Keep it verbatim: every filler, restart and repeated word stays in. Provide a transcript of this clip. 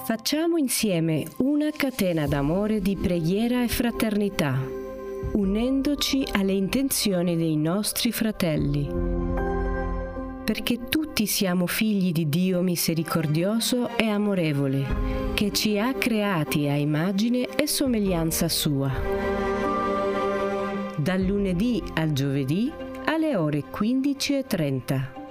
Facciamo insieme una catena d'amore di preghiera e fraternità, unendoci alle intenzioni dei nostri fratelli. Perché tutti siamo figli di Dio misericordioso e amorevole, che ci ha creati a immagine e somiglianza sua. Dal lunedì al giovedì alle ore quindici e trenta.